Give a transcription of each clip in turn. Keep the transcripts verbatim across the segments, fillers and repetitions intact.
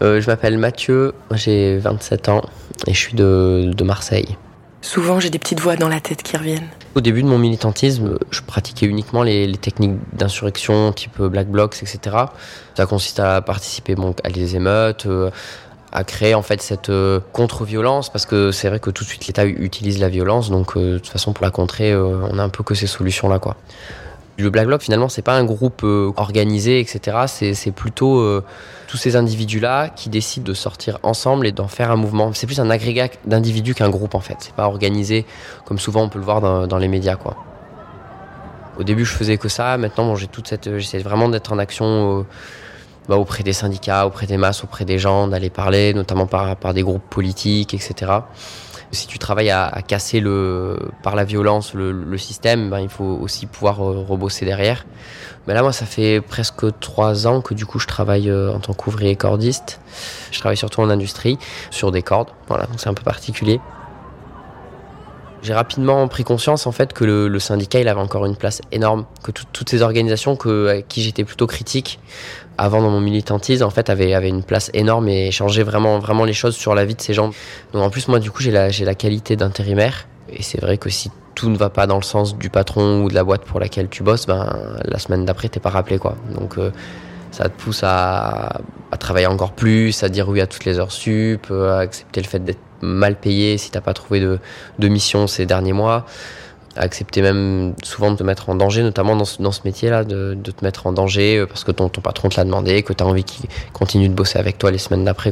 euh, Je m'appelle Mathieu, j'ai vingt-sept ans et je suis de, de Marseille. Souvent, j'ai des petites voix dans la tête qui reviennent. Au début de mon militantisme, je pratiquais uniquement les, les techniques d'insurrection type Black Blocs, et cetera. Ça consiste à participer bon, à des émeutes, euh, à créer en fait cette euh, contre-violence, parce que c'est vrai que tout de suite l'État utilise la violence, donc euh, de toute façon pour la contrer, euh, on a un peu que ces solutions-là, quoi. Le Black Bloc, finalement, c'est pas un groupe euh, organisé, et cetera. C'est, c'est plutôt euh, tous ces individus-là qui décident de sortir ensemble et d'en faire un mouvement. C'est plus un agrégat d'individus qu'un groupe, en fait. C'est pas organisé comme souvent on peut le voir dans, dans les médias, quoi. Au début, je faisais que ça. Maintenant, bon, j'ai toute cette, j'essaie vraiment d'être en action euh, bah, auprès des syndicats, auprès des masses, auprès des gens, d'aller parler, notamment par, par des groupes politiques, et cetera. Si tu travailles à, à casser le, par la violence le, le système, ben, il faut aussi pouvoir euh, rebosser derrière. Mais là, moi, ça fait presque trois ans que du coup, je travaille euh, en tant qu'ouvrier cordiste. Je travaille surtout en industrie, sur des cordes. Voilà, donc c'est un peu particulier. J'ai rapidement pris conscience en fait que le, le syndicat il avait encore une place énorme, que tout, toutes ces organisations que, à qui j'étais plutôt critique avant dans mon militantisme en fait avaient, avaient une place énorme et changeaient vraiment, vraiment les choses sur la vie de ces gens. Donc en plus moi du coup j'ai la, j'ai la qualité d'intérimaire et c'est vrai que si tout ne va pas dans le sens du patron ou de la boîte pour laquelle tu bosses, ben, la semaine d'après t'es pas rappelé quoi. Donc euh, ça te pousse à, à travailler encore plus, à dire oui à toutes les heures sup, à accepter le fait d'être mal payé si t'as pas trouvé de, de mission ces derniers mois, à accepter même souvent de te mettre en danger, notamment dans ce, dans ce métier-là, de, de te mettre en danger parce que ton, ton patron te l'a demandé, que t'as envie qu'il continue de bosser avec toi les semaines d'après.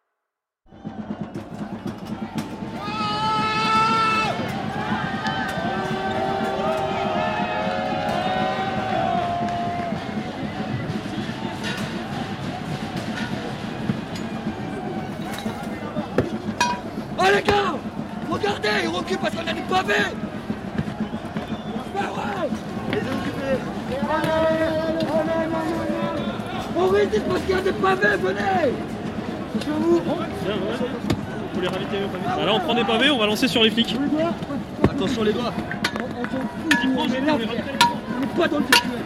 Oh les gars, regardez, ils reculent parce qu'on a des pavés. On résiste parce qu'il y a des pavés, venez. Faut les raviter eux, pavés. Ah là on prend des pavés, on va lancer sur les flics. Attention les doigts. On n'est pas dans le virtuel.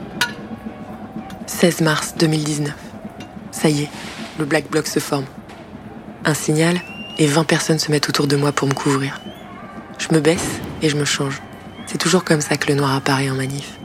seize mars deux mille dix-neuf. Ça y est, le Black Bloc se forme. Un signal et vingt personnes se mettent autour de moi pour me couvrir. Je me baisse et je me change. C'est toujours comme ça que le noir apparaît en manif.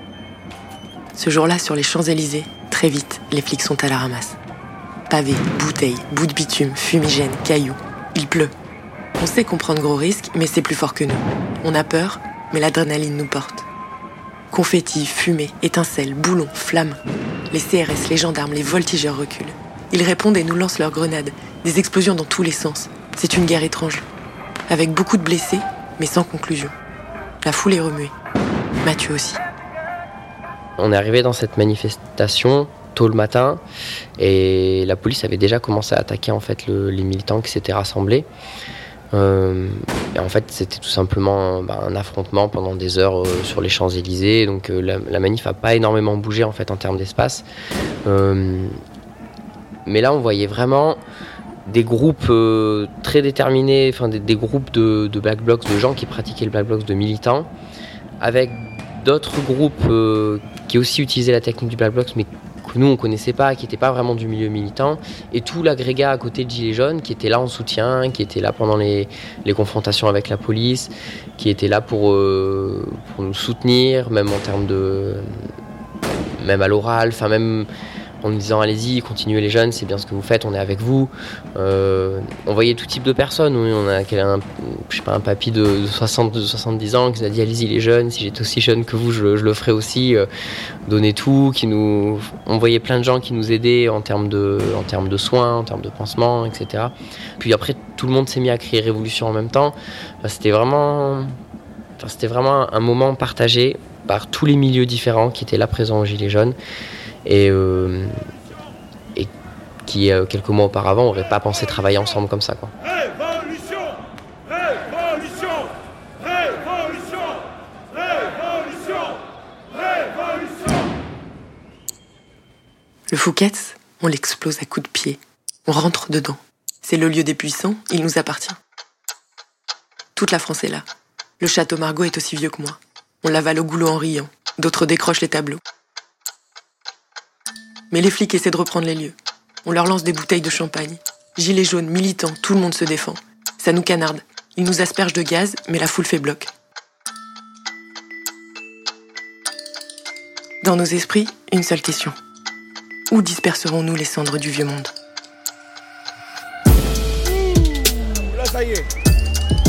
Ce jour-là, sur les Champs-Élysées, très vite, les flics sont à la ramasse. Pavés, bouteilles, bouts de bitume, fumigènes, cailloux. Il pleut. On sait qu'on prend de gros risques, mais c'est plus fort que nous. On a peur, mais l'adrénaline nous porte. Confettis, fumée, étincelles, boulons, flammes. Les C R S, les gendarmes, les voltigeurs reculent. Ils répondent et nous lancent leurs grenades. Des explosions dans tous les sens. C'est une guerre étrange. Avec beaucoup de blessés, mais sans conclusion. La foule est remuée. Mathieu aussi. On est arrivé dans cette manifestation tôt le matin et la police avait déjà commencé à attaquer en fait le, les militants qui s'étaient rassemblés. Euh, et en fait, c'était tout simplement bah, un affrontement pendant des heures euh, sur les Champs-Élysées. Donc euh, la, la manif n'a pas énormément bougé en fait en termes d'espace. Euh, mais là, on voyait vraiment des groupes euh, très déterminés, enfin des, des groupes de, de Black Blocs, de gens qui pratiquaient le Black Blocs, de militants, avec d'autres groupes euh, qui aussi utilisaient la technique du Black Blocs, mais que nous on connaissait pas, qui n'étaient pas vraiment du milieu militant, et tout l'agrégat à côté de Gilets jaunes qui était là en soutien, qui était là pendant les, les confrontations avec la police, qui était là pour, euh, pour nous soutenir, même en termes de, même à l'oral, enfin même en nous disant allez-y, continuez les jeunes, c'est bien ce que vous faites, on est avec vous. Euh, on voyait tout type de personnes. Oui, on a un, je sais pas, un papy de soixante, de soixante-dix ans qui nous a dit allez-y les jeunes, si j'étais aussi jeune que vous, je, je le ferais aussi. Euh, donnez tout. Qui nous, on voyait plein de gens qui nous aidaient en termes de, en termes de soins, en termes de pansements, et cetera. Puis après, tout le monde s'est mis à crier révolution en même temps. Enfin, c'était vraiment, enfin, c'était vraiment un moment partagé par tous les milieux différents qui étaient là présents aux Gilets jaunes. Et, euh, et qui, euh, quelques mois auparavant, n'auraient pas pensé travailler ensemble comme ça, quoi. Révolution! Révolution! Révolution! Révolution! Révolution! Le Fouquet's, on l'explose à coups de pied. On rentre dedans. C'est le lieu des puissants, il nous appartient. Toute la France est là. Le château Margaux est aussi vieux que moi. On l'avale au goulot en riant. D'autres décrochent les tableaux. Mais les flics essaient de reprendre les lieux. On leur lance des bouteilles de champagne. Gilets jaunes, militants, tout le monde se défend. Ça nous canarde. Ils nous aspergent de gaz, mais la foule fait bloc. Dans nos esprits, une seule question. Où disperserons-nous les cendres du vieux monde ? Là, ça y est.